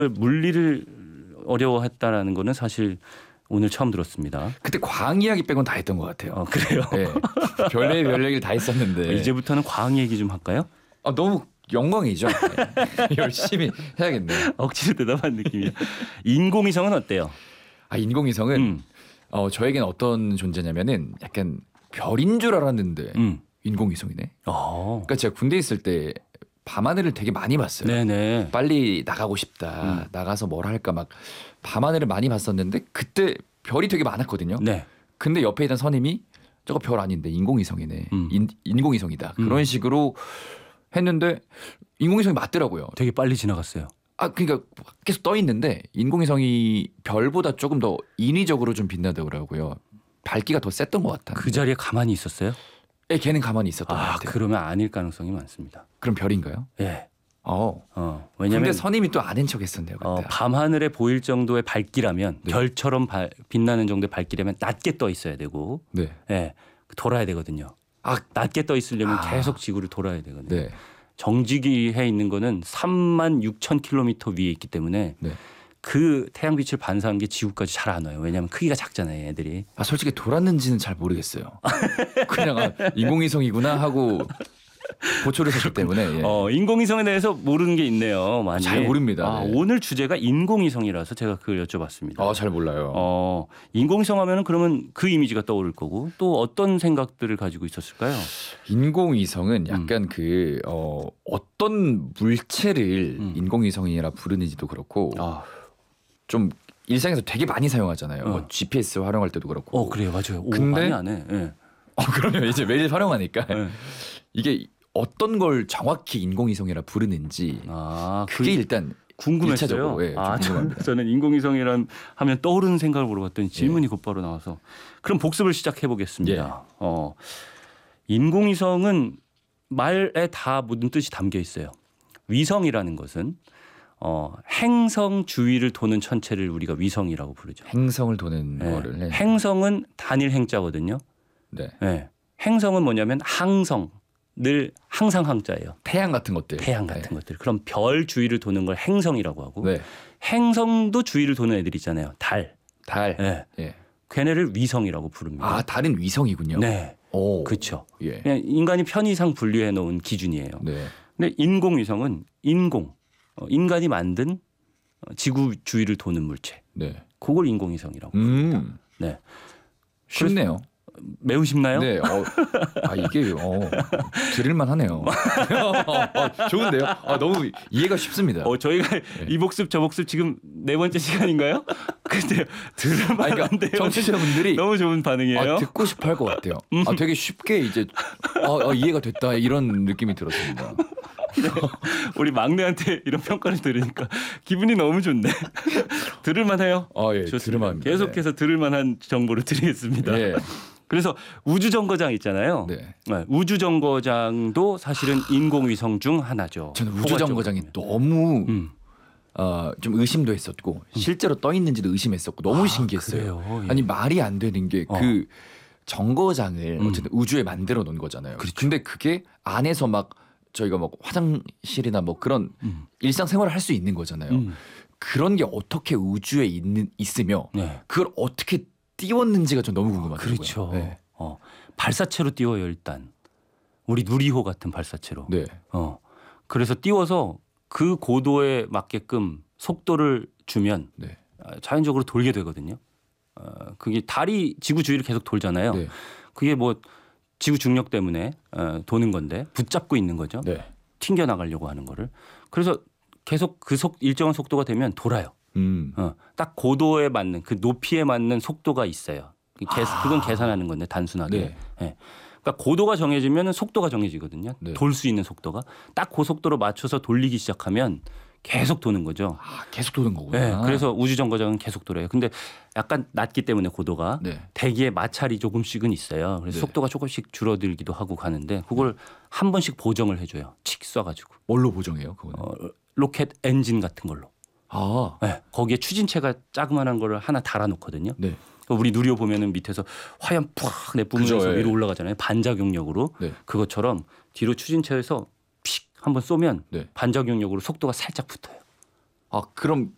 물리를 어려워했다라는 거는 사실 오늘 처음 들었습니다. 그때 과학 이야기 빼곤 다 했던 것 같아요. 그래요? 네. 별의 별 얘기를 다 했었는데 이제부터는 과학 얘기 좀 할까요? 너무 영광이죠. 네. 열심히 해야겠네요. 억지로 대답한 느낌이야. 인공위성은 어때요? 인공위성은 저에겐 어떤 존재냐면은 약간 별인 줄 알았는데 인공위성이네. 그러니까 제가 군대 있을 때 밤하늘을 되게 많이 봤어요. 네네. 빨리 나가고 싶다. 나가서 뭘 할까 막 밤하늘을 많이 봤었는데 그때 별이 되게 많았거든요. 네. 근데 옆에 있던 선임이 저거 별 아닌데 인공위성이네. 인공위성이다. 그런 식으로 했는데 인공위성이 맞더라고요. 되게 빨리 지나갔어요. 그러니까 계속 떠 있는데 인공위성이 별보다 조금 더 인위적으로 좀 빛나더라고요. 밝기가 더 셌던 것 같아요. 그 자리에 가만히 있었어요? 예, 걔는 가만히 있었던 것 같아요. 그러면 아닐 가능성이 많습니다. 그럼 별인가요? 예. 왜냐면 왜냐면 선임이 또 아는 척했었네요. 밤하늘에 보일 정도의 밝기라면 네. 별처럼 빛나는 정도의 밝기라면 낮게 떠 있어야 되고, 네. 예, 돌아야 되거든요. 낮게 떠 있으려면 계속 지구를 돌아야 되거든요. 네. 정지기에 있는 거는 36,000km 위에 있기 때문에 네. 그 태양빛을 반사하는 게 지구까지 잘 안 와요. 왜냐하면 크기가 작잖아요, 애들이. 솔직히 돌았는지는 잘 모르겠어요. 그냥 인공위성이구나 하고 보초를 샀기 때문에. 예. 인공위성에 대해서 모르는 게 있네요. 많이. 잘 모릅니다. 네. 오늘 주제가 인공위성이라서 제가 그걸 여쭤봤습니다. 잘 몰라요. 인공위성 하면은 그러면 그 이미지가 떠오를 거고 또 어떤 생각들을 가지고 있었을까요? 인공위성은 약간 어떤 물체를 인공위성이라 부르는지도 그렇고 좀 일상에서 되게 많이 사용하잖아요. 뭐 GPS 활용할 때도 그렇고. 그래요, 맞아요. 근데 많이 안 해. 네. 그러면 이제 매일 활용하니까 네. 이게 어떤 걸 정확히 인공위성이라 부르는지 그게 일단 궁금했어요. 예, 궁금합니다. 저는 인공위성이란 하면 떠오르는 생각을 물어봤더니 질문이 곧바로 나와서 그럼 복습을 시작해 보겠습니다. 인공위성은 말에 다 모든 뜻이 담겨 있어요. 위성이라는 것은 행성 주위를 도는 천체를 우리가 위성이라고 부르죠. 행성을 도는 거를. 네. 행성은 단일 행자거든요. 네. 네. 행성은 뭐냐면 항성, 늘 항상 항자예요. 태양 같은 것들. 태양 같은 것들. 그럼 별 주위를 도는 걸 행성이라고 하고 네. 행성도 주위를 도는 애들 있잖아요. 달. 네. 예. 걔네를 위성이라고 부릅니다. 달은 위성이군요. 네. 그렇죠. 예. 그냥 인간이 편의상 분류해 놓은 기준이에요. 네. 근데 인공위성은 인간이 만든 지구 주위를 도는 물체. 네. 그걸 인공위성이라고 부릅니다. 네. 쉽네요. 매우 쉽나요? 네. 이게 들을만 하네요. 좋은데요? 너무 이해가 쉽습니다. 저희가 이 복습 저 복습 지금 4번째 시간인가요? 근데 들을만한데요. 청취자분들이 너무 좋은 반응이에요. 듣고 싶어 할 것 같아요. 되게 쉽게 이제 이해가 됐다 이런 느낌이 들었습니다. 우리 막내한테 이런 평가를 들으니까 기분이 너무 좋네. 들을만해요. 예, 들을만합니다. 계속해서 들을만한 정보를 드리겠습니다. 네. 그래서 우주정거장 있잖아요. 네. 우주정거장도 사실은 인공위성 중 하나죠. 저는 우주정거장이 너무 좀 의심도 했었고 실제로 떠 있는지도 의심했었고 너무 신기했어요. 그래요? 아니 말이 안 되는 게 그 정거장을 어쨌든 우주에 만들어 놓은 거잖아요. 그렇죠. 근데 그게 안에서 막 저희가 뭐 화장실이나 뭐 그런 일상생활을 할 수 있는 거잖아요. 그런 게 어떻게 우주에 있으며 그걸 어떻게 띄웠는지가 좀 너무 궁금하더라고요. 그렇죠. 네. 발사체로 띄워요 일단. 우리 누리호 같은 발사체로. 네. 그래서 띄워서 그 고도에 맞게끔 속도를 주면 자연적으로 돌게 되거든요. 그게 달이 지구 주위를 계속 돌잖아요. 네. 그게 뭐 지구 중력 때문에 도는 건데 붙잡고 있는 거죠. 네. 튕겨 나가려고 하는 거를. 그래서 계속 일정한 속도가 되면 돌아요. 딱 고도에 맞는 그 높이에 맞는 속도가 있어요. 그건 계산하는 건데 단순하게. 네. 네. 그러니까 고도가 정해지면 속도가 정해지거든요. 네. 돌 수 있는 속도가 딱 그 속도로 맞춰서 돌리기 시작하면 계속 도는 거죠. 계속 도는 거구나. 네. 그래서 우주정거장은 계속 돌아요. 근데 약간 낮기 때문에 고도가 대기에 마찰이 조금씩은 있어요. 그래서 속도가 조금씩 줄어들기도 하고 가는데 그걸 한 번씩 보정을 해줘요. 칙 쏴가지고. 뭘로 보정해요? 그거는? 로켓 엔진 같은 걸로. 아. 네, 거기에 추진체가 자그만한 거를 하나 달아놓거든요. 네. 우리 누리호 보면은 밑에서 화염 푹 내뿜으면서 그죠, 예. 위로 올라가잖아요. 반작용력으로. 네. 그것처럼 뒤로 추진체에서 픽 한번 쏘면 네. 반작용력으로 속도가 살짝 붙어요. 아, 그럼